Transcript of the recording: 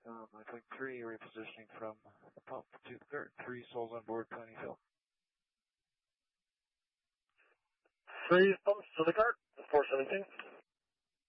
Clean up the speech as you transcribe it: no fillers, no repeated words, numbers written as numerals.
I think 3 repositioning from the pump to the cart. 3 souls on board, plenty fill. 3 pumps to the cart, 417.